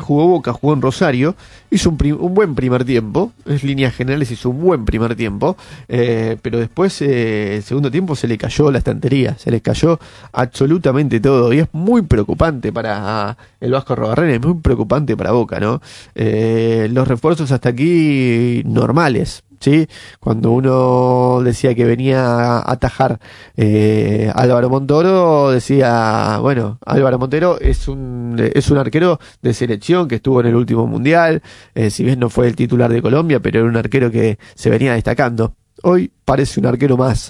jugó Boca, jugó en Rosario, hizo un buen primer tiempo, en líneas generales hizo un buen primer tiempo, pero después, el segundo tiempo se le cayó la estantería, se le cayó absolutamente todo, y es muy preocupante para el Vasco Arrobarrena, es muy preocupante para Boca, ¿no? Los refuerzos hasta aquí normales, ¿sí? Cuando uno decía que venía a atajar Álvaro Montoro, decía, bueno, Álvaro Montero es un arquero de selección que estuvo en el último mundial, si bien no fue el titular de Colombia, pero era un arquero que se venía destacando. Hoy parece un arquero más,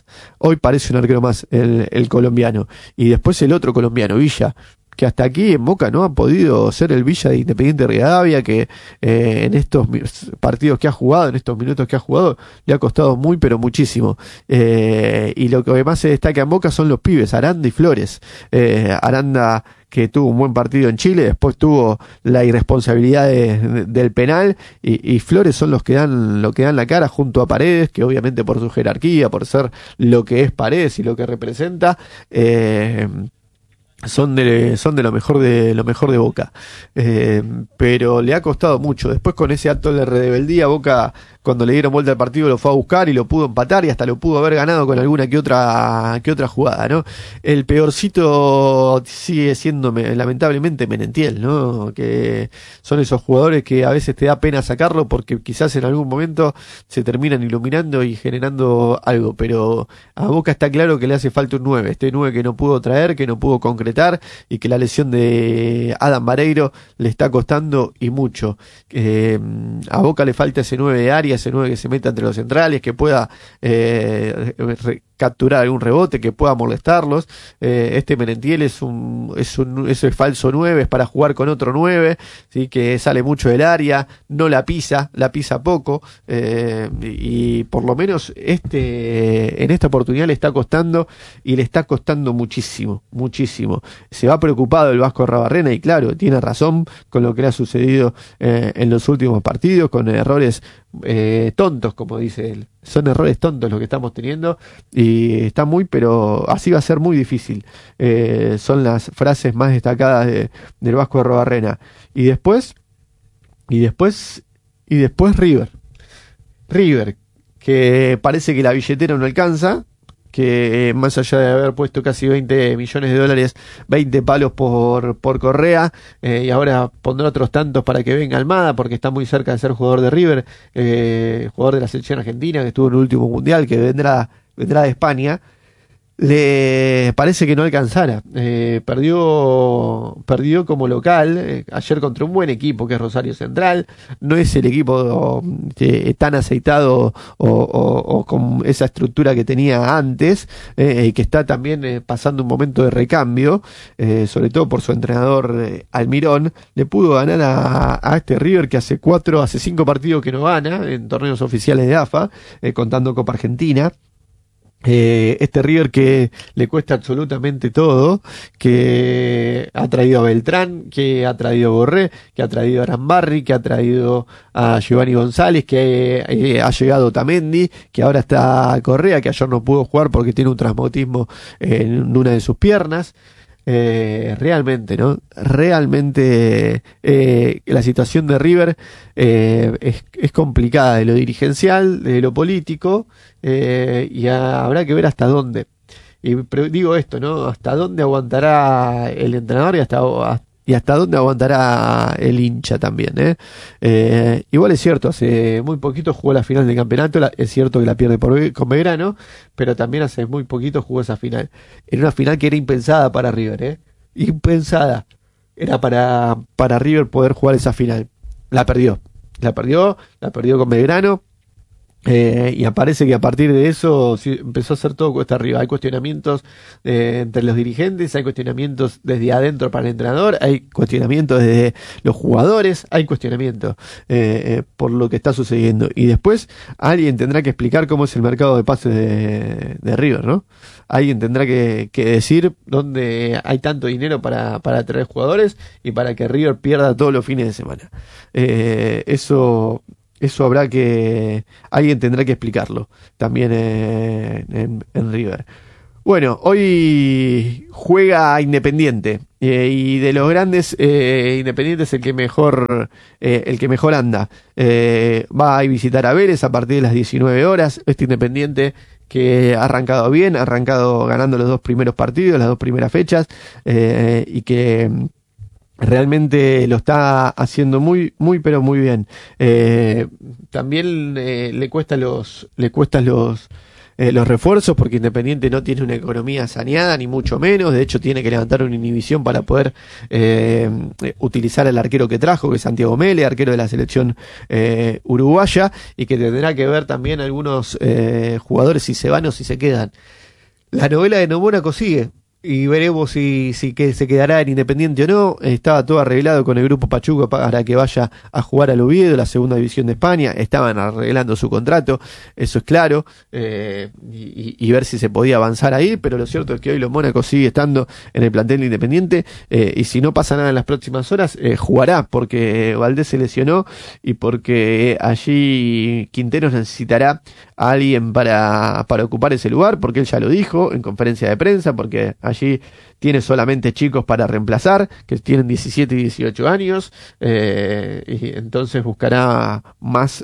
el colombiano. Y después el otro colombiano, Villa, que hasta aquí en Boca no ha podido ser el Villa de Independiente Rivadavia, que en estos partidos que ha jugado, en estos minutos que ha jugado, le ha costado muy pero muchísimo. Y lo que más se destaca en Boca son los pibes, Aranda y Flores. Aranda, que tuvo un buen partido en Chile, después tuvo la irresponsabilidad del penal, y Flores son los que dan la cara junto a Paredes, que obviamente por su jerarquía, por ser lo que es Paredes y lo que representa, son de lo mejor de Boca, pero le ha costado mucho. Después, con ese acto de rebeldía, Boca, cuando le dieron vuelta al partido, lo fue a buscar y lo pudo empatar, y hasta lo pudo haber ganado con alguna que otra jugada, ¿no? El peorcito sigue siendo lamentablemente Menentiel, ¿no? Que son esos jugadores que a veces te da pena sacarlo porque quizás en algún momento se terminan iluminando y generando algo, pero a Boca está claro que le hace falta un 9, este 9 que no pudo traer, que no pudo concretar, y que la lesión de Adam Vareiro le está costando, y mucho. A Boca le falta ese 9 de área, ese 9 que se meta entre los centrales, que pueda capturar algún rebote, que pueda molestarlos. Este Menentiel es ese falso 9, es para jugar con otro 9, ¿sí? Que sale mucho del área, no la pisa poco, y por lo menos en esta oportunidad le está costando, y le está costando muchísimo. Se va preocupado el Vasco Arrobarrena, y claro, tiene razón con lo que le ha sucedido en los últimos partidos, con errores tontos, como dice él. Son errores tontos los que estamos teniendo, y está pero así va a ser muy difícil. Son las frases más destacadas del Vasco Arrobarrena. Y después River, que parece que la billetera no alcanza, que más allá de haber puesto casi 20 millones de dólares, 20 palos por Correa, y ahora pondrá otros tantos para que venga Almada, porque está muy cerca de ser jugador de River, jugador de la selección argentina, que estuvo en el último mundial, que vendrá de España. Le parece que no alcanzara, perdió como local ayer contra un buen equipo que es Rosario Central. No es el equipo tan aceitado o con esa estructura que tenía antes, y que está también pasando un momento de recambio, sobre todo por su entrenador Almirón. Le pudo ganar a este River que hace 5 partidos que no gana en torneos oficiales de AFA, contando Copa Argentina. Este River que le cuesta absolutamente todo, que ha traído a Beltrán, que ha traído a Borré, que ha traído a Arambarri, que ha traído a Giovanni González, que ha llegado Otamendi, que ahora está Correa, que ayer no pudo jugar porque tiene un traumatismo en una de sus piernas. Realmente, ¿no? Realmente la situación de River es complicada, de lo dirigencial, de lo político, y habrá que ver hasta dónde. Pero digo esto, ¿no? Hasta dónde aguantará el entrenador y hasta dónde aguantará el hincha también, igual es cierto, hace muy poquito jugó la final del campeonato, es cierto que la pierde con Belgrano, pero también hace muy poquito jugó esa final. Era una final que era impensada para River, impensada. Era para River poder jugar esa final. La perdió con Belgrano. Y parece que a partir de eso empezó a hacer todo cuesta arriba. Hay cuestionamientos entre los dirigentes, hay cuestionamientos desde adentro para el entrenador, hay cuestionamientos desde los jugadores, hay cuestionamientos por lo que está sucediendo. Y después alguien tendrá que explicar cómo es el mercado de pases de River, ¿no? Alguien tendrá que decir dónde hay tanto dinero para traer jugadores y para que River pierda todos los fines de semana. Eso alguien tendrá que explicarlo también en River. Bueno, hoy juega Independiente y de los grandes, Independiente es el que mejor anda. Va a visitar a Vélez a partir de las 19 horas. Este Independiente que ha arrancado bien, ha arrancado ganando los 2 primeros partidos, las 2 primeras fechas, y que realmente lo está haciendo muy, muy, pero muy bien. También le cuestan los refuerzos, porque Independiente no tiene una economía saneada, ni mucho menos. De hecho, tiene que levantar una inhibición para poder utilizar al arquero que trajo, que es Santiago Mele, arquero de la selección uruguaya, y que tendrá que ver también algunos jugadores si se van o si se quedan. La novela de No Mónaco sigue, y veremos si que se quedará en Independiente o no. Estaba todo arreglado con el grupo Pachuca para que vaya a jugar al Oviedo, la segunda división de España. Estaban arreglando su contrato, eso es claro, y ver si se podía avanzar ahí, pero lo cierto es que hoy los Mónaco sigue estando en el plantel de Independiente, y si no pasa nada en las próximas horas, jugará, porque Valdés se lesionó y porque allí Quinteros necesitará a alguien para ocupar ese lugar, porque él ya lo dijo en conferencia de prensa, porque allí tiene solamente chicos para reemplazar, que tienen 17 y 18 años, y entonces buscará más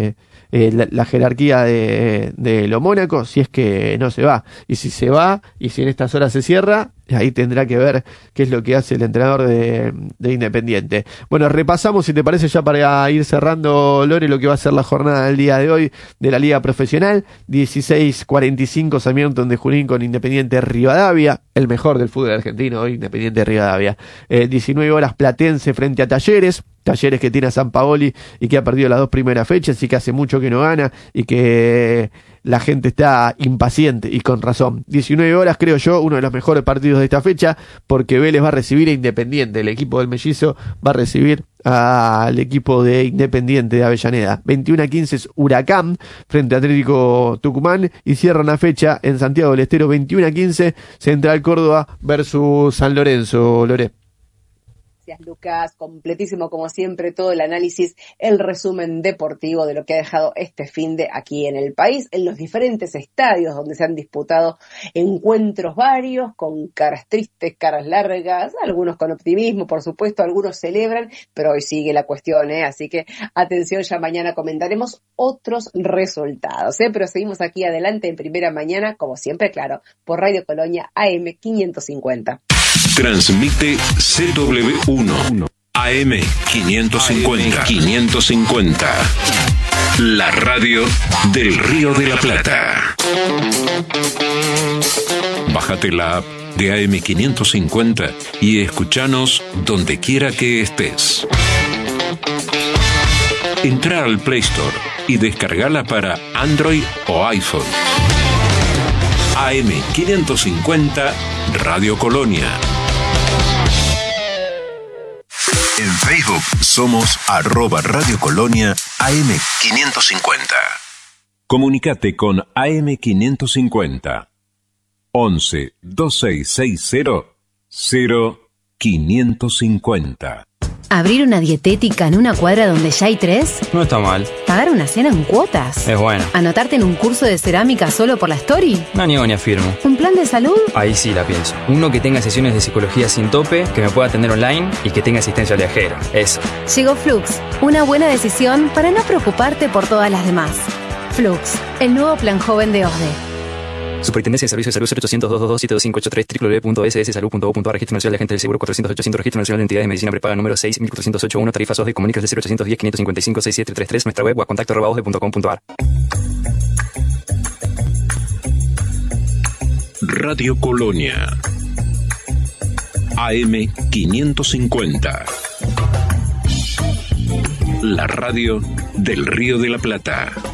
la jerarquía de lo Mónaco, si es que no se va. Y si se va, y si en estas horas se cierra, ahí tendrá que ver qué es lo que hace el entrenador de Independiente. Bueno, repasamos, si te parece, ya para ir cerrando, Lore, lo que va a ser la jornada del día de hoy de la Liga Profesional. 16:45 Sarmiento de Junín con Independiente Rivadavia, el mejor del fútbol argentino hoy, Independiente Rivadavia. 19 horas Platense frente a Talleres que tiene a Sampaoli y que ha perdido las 2 primeras fechas y que hace mucho que no gana y que la gente está impaciente, y con razón. 19 horas, creo yo, uno de los mejores partidos de esta fecha, porque Vélez va a recibir a Independiente. El equipo del Mellizo va a recibir al equipo de Independiente de Avellaneda. 21:15 es Huracán frente a Atlético Tucumán, y cierra una fecha en Santiago del Estero, 21:15, Central Córdoba versus San Lorenzo, Lore. Gracias, Lucas. Completísimo, como siempre, todo el análisis, el resumen deportivo de lo que ha dejado este finde aquí en el país, en los diferentes estadios donde se han disputado encuentros varios, con caras tristes, caras largas, algunos con optimismo, por supuesto, algunos celebran, pero hoy sigue la cuestión, así que atención, ya mañana comentaremos otros resultados, pero seguimos aquí adelante en Primera Mañana, como siempre, claro, por Radio Colonia AM 550. Transmite CW1 AM 550. La radio del Río de la Plata. Bájate la app de AM 550 y escuchanos donde quiera que estés. Entra al Play Store y descargala para Android o iPhone. AM 550 Radio Colonia. En Facebook somos @Radio Colonia AM 550. Comunicate con AM 550 11 2660 0550. ¿Abrir una dietética en una cuadra donde ya hay 3? No está mal. ¿Pagar una cena en cuotas? Es bueno. ¿Anotarte en un curso de cerámica solo por la story? No niego ni afirmo. ¿Un plan de salud? Ahí sí la pienso. Uno que tenga sesiones de psicología sin tope, que me pueda atender online y que tenga asistencia al viajero. Eso. Llegó Flux, una buena decisión para no preocuparte por todas las demás. Flux, el nuevo plan joven de OSDE. Superintendencia de Servicios de Salud 0800-222-7583 www.sssalud.gov.ar. Registro Nacional de Agentes del Seguro 400-800. Registro Nacional de Entidades de Medicina Prepaga número 6.408.1. Tarifas OSDE. Comunicas de 0810-555-6733. Nuestra web o a contacto@osde.com.ar. Radio Colonia AM 550. La radio del Río de la Plata.